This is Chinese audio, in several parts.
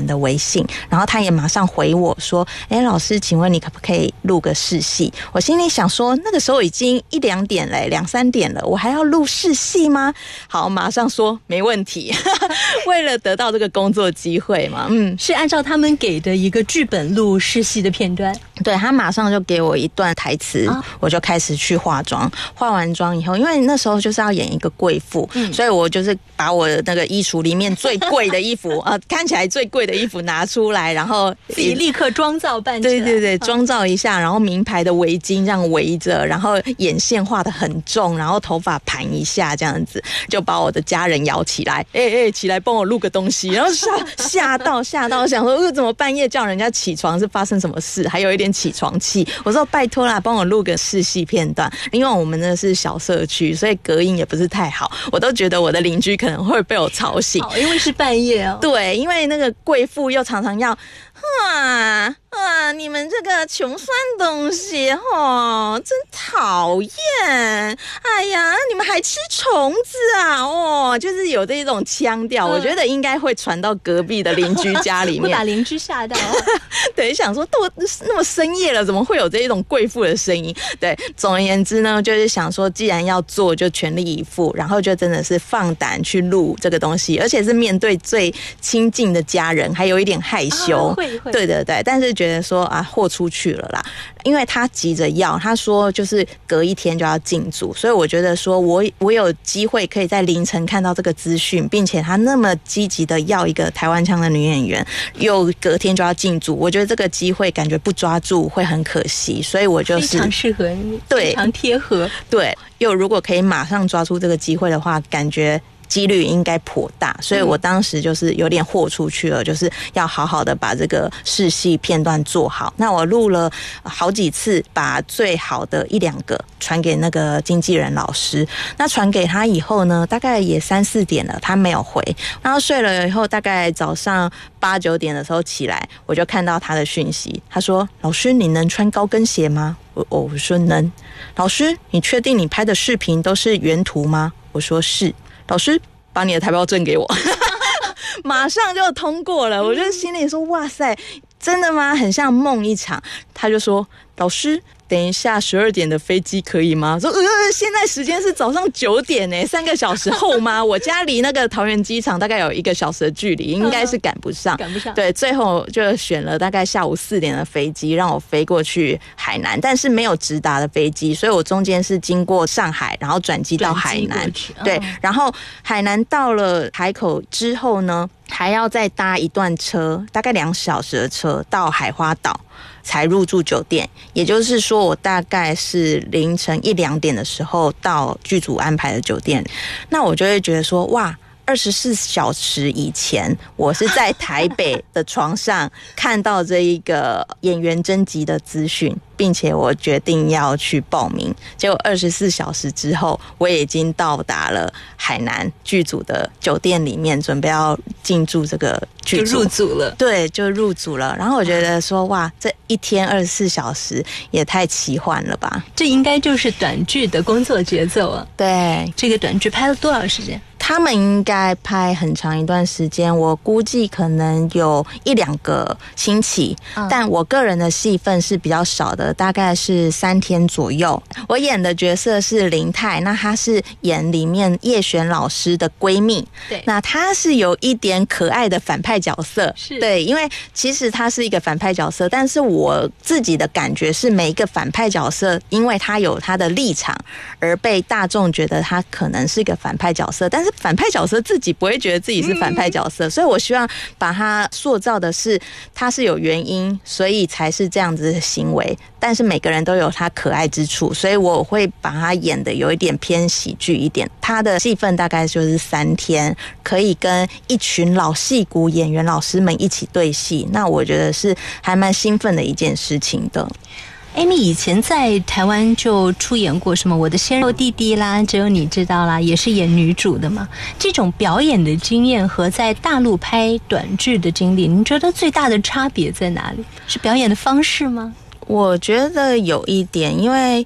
们的微信，然后他也马上回我说老师请问你可不可以录个试戏。我心里想说那个时候已经1-2点了2-3点了，我还要录试戏吗？好，马上说没问题为了得到这个工作机会嘛， 是按照他们给的一个剧本录试戏的片段。 对，他马上就给我一段台词，我就开始去化妆。化完妆以后，因为那时候就是要演一个贵妇，所以我就是把我的那个衣橱里面最贵的衣服看起来最贵的衣服拿出来，然后自己立刻妆造扮起来。 对，妆造一下，然后名牌的围巾这样围着，然后眼线画得很重，然后头发盘一下这样子，就把我的家人摇起来，起来帮我录个东西，然后吓到想说怎么半夜叫人家起床，是发生什么事？还有一点起床气，我说拜托啦，帮我录个试戏片段，因为我们那是小社区，所以隔音也不是太好，我都觉得我的邻居可能会被我吵醒， 因为是半夜对，因为那个贵妇又常常要你们这个穷酸东西真讨厌！哎呀，你们还吃虫子啊！就是有这种腔调，我觉得应该会传到隔壁的邻居家里面， 会把邻居吓到。 对，想说都那么深夜了，怎么会有这种贵妇的声音？对，总而言之呢，就是想说，既然要做，就全力以赴，然后就真的是放胆去录这个东西，而且是面对最亲近的家人，还有一点害羞。 会， 对，但是觉得说豁出去了啦，因为他急着要，他说就是隔一天就要进组，所以我觉得说我有机会可以在凌晨看到这个资讯，并且他那么积极的要一个台湾腔的女演员，又隔天就要进组，我觉得这个机会感觉不抓住会很可惜，所以我就是非常适合你， 对， 非常贴合。 对，又如果可以马上抓住这个机会的话，感觉几率应该颇大，所以我当时就是有点豁出去了，就是要好好的把这个试戏片段做好。那我录了好几次，把最好的1-2个传给那个经纪人老师。那传给他以后呢，大概也3-4点了，他没有回。然后睡了以后，大概早上8-9点的时候起来，我就看到他的讯息，他说：“老师，你能穿高跟鞋吗？”我说能。老师，你确定你拍的视频都是原图吗？我说是。老师，把你的台胞证给我。马上就通过了，我就心里说哇塞，真的吗？很像梦一场。他就说老师，等一下12点的飞机可以吗？说现在时间是早上9点3个小时后吗？我家离那个桃园机场大概有1个小时的距离，应该是赶不上。对，最后就选了大概下午4点的飞机，让我飞过去海南，但是没有直达的飞机，所以我中间是经过上海，然后转机到海南。对，然后海南到了海口之后呢，还要再搭一段车，大概2小时的车到海花岛才入住酒店，也就是说我大概是凌晨1-2点的时候到剧组安排的酒店。那我就会觉得说哇，24小时以前我是在台北的床上看到这一个演员征集的资讯，并且我决定要去报名，结果24小时之后我也已经到达了海南剧组的酒店里面，准备要进驻这个剧组， 就入组了。 对，就入组了。然后我觉得说哇，这一天24小时也太奇幻了吧。 这应该就是短剧的工作节奏啊。 对， 这个短剧拍了多少时间？ 他们应该拍很长一段时间，我估计可能有1-2个星期，但我个人的戏份是比较少的，大概是3天左右。我演的角色是林泰，那她是演里面叶璇老师的闺蜜， 对， 那她是有一点可爱的反派角色， 是对，因为其实她是一个反派角色，但是我自己的感觉是每一个反派角色，因为她有她的立场，而被大众觉得她可能是一个反派角色，但是反派角色自己不会觉得自己是反派角色，所以我希望把他塑造的是他是有原因，所以才是这样子的行为，但是每个人都有他可爱之处，所以我会把他演的有一点偏喜剧一点。他的戏份大概就是3天，可以跟一群老戏骨演员老师们一起对戏，那我觉得是还蛮兴奋的一件事情的。 Amy 以前在台湾就出演过什么我的鲜肉弟弟啦，只有你知道啦，也是演女主的嘛。这种表演的经验和在大陆拍短剧的经历，您觉得最大的差别在哪里？是表演的方式吗？ 我觉得有一点，因为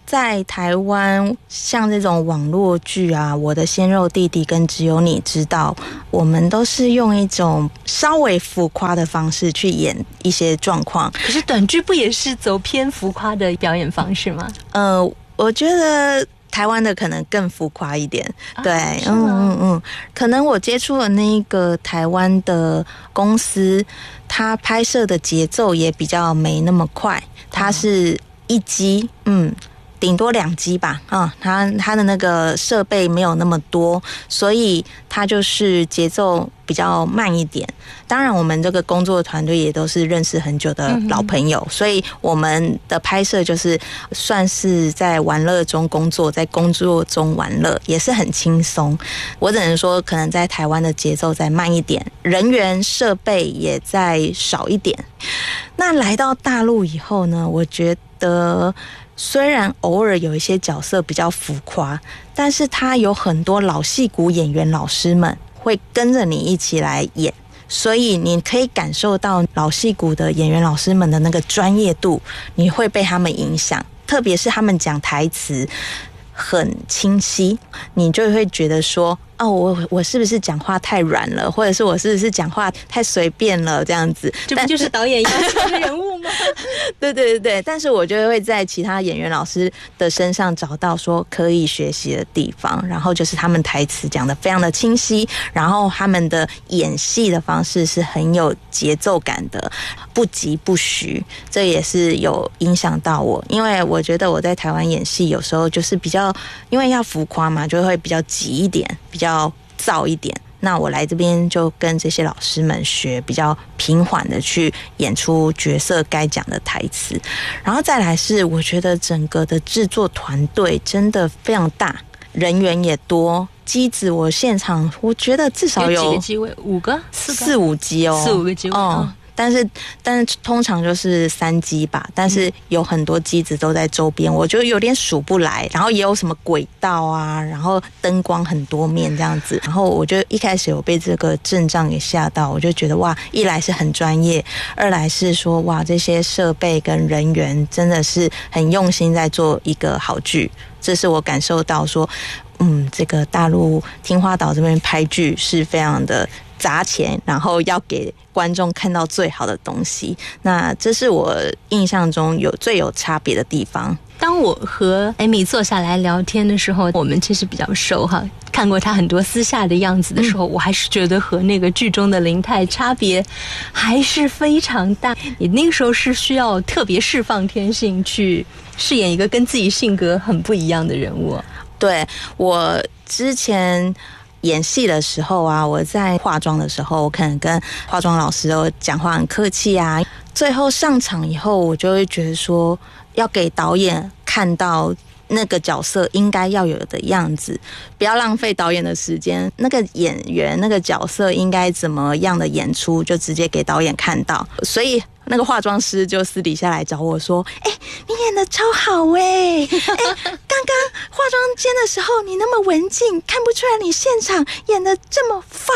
在台湾，像这种网络剧啊，我的鲜肉弟弟跟只有你知道，我们都是用一种稍微浮夸的方式去演一些状况。 可是短剧不也是走偏浮夸的表演方式吗？ 我觉得台湾的可能更浮夸一点，对，可能我接触的那个台湾的公司，它拍摄的节奏也比较没那么快，它是一集，顶多2集吧，它的那个设备没有那么多，所以它就是节奏比较慢一点。当然我们这个工作团队也都是认识很久的老朋友，所以我们的拍摄就是算是在玩乐中工作，在工作中玩乐，也是很轻松。我只能说可能在台湾的节奏再慢一点，人员设备也再少一点。那来到大陆以后呢，我觉得虽然偶尔有一些角色比较浮夸，但是他有很多老戏骨演员老师们会跟着你一起来演，所以你可以感受到老戏骨的演员老师们的那个专业度，你会被他们影响，特别是他们讲台词很清晰，你就会觉得说我是不是讲话太软了，或者是我是不是讲话太随便了这样子。 这不就是导演要求的人物吗？ 对，但是我就会在其他演员老师的身上找到说可以学习的地方，然后就是他们台词讲得非常的清晰，然后他们的演戏的方式是很有节奏感的，不急不徐，这也是有影响到我。因为我觉得我在台湾演戏有时候就是比较，因为要浮夸嘛，就会比较急一点，比较躁一点。那我来这边就跟这些老师们学比较平缓的去演出角色该讲的台词。然后再来是我觉得整个的制作团队真的非常大，人员也多，机子我现场我觉得至少有几个机位，5个、 4、5机哦 ，4、5个机位但是通常就是3机吧，但是有很多机子都在周边，我就有点数不来。然后也有什么轨道啊，然后灯光很多面这样子。然后我就一开始有被这个阵仗给吓到，我就觉得哇，一来是很专业，二来是说哇，这些设备跟人员真的是很用心在做一个好剧。这是我感受到说，这个大陆天花岛这边拍剧是非常的砸钱，然后要给观众看到最好的东西。那这是我印象中最有差别的地方。 当我和 Amy 坐下来聊天的时候，我们其实比较熟哈，看过她很多私下的样子的时候，我还是觉得和那个剧中的林太差别还是非常大。你那个时候是需要特别释放天性去饰演一个跟自己性格很不一样的人物。 对，我之前演戏的时候啊，我在化妆的时候，我可能跟化妆老师都讲话很客气啊，最后上场以后，我就会觉得说要给导演看到那个角色应该要有的样子，不要浪费导演的时间，那个演员那个角色应该怎么样的演出就直接给导演看到。所以那个化妆师就私底下来找我说，你演得超好刚刚化妆间的时候你那么文静，看不出来你现场演得这么放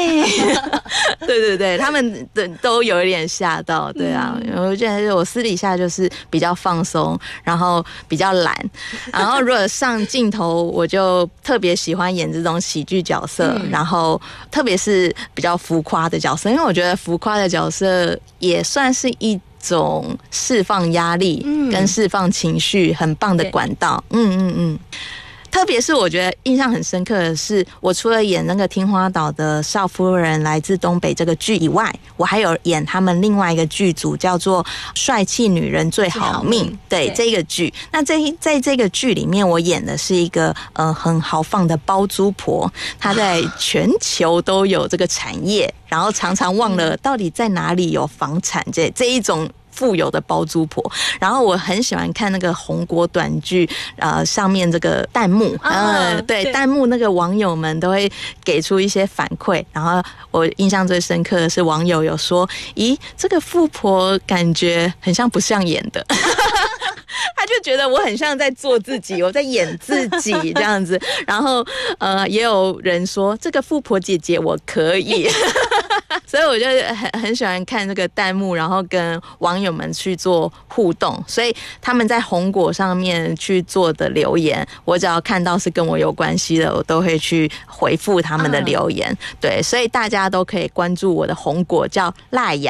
对，他们都有一点吓到。对啊，我觉得我私底下就是比较放松，然后比较懒，然后如果上镜头我就特别喜欢演这种喜剧角色，然后特别是比较浮夸的角色，因为我觉得浮夸的角色也算是一种释放压力跟释放情绪很棒的管道。特别是我觉得印象很深刻的是，我除了演那个天花岛的少夫人来自东北这个剧以外，我还有演他们另外一个剧组叫做帅气女人最好命。对，这个剧。那在这个剧里面，我演的是一个很豪放的包租婆，她在全球都有这个产业，然后常常忘了到底在哪里有房产这一种富有的包租婆。然后我很喜欢看那个红国短剧上面这个弹幕对，弹幕那个网友们都会给出一些反馈，然后我印象最深刻的是网友有说，咦，这个富婆感觉很像不像演的他就觉得我很像在做自己，我在演自己这样子。然后也有人说这个富婆姐姐我可以所以我就很喜欢看这个弹幕，然后跟网友们去做互动。所以他们在红果上面去做的留言，我只要看到是跟我有关系的，我都会去回复他们的留言。对，所以大家都可以关注我的红果，叫赖雅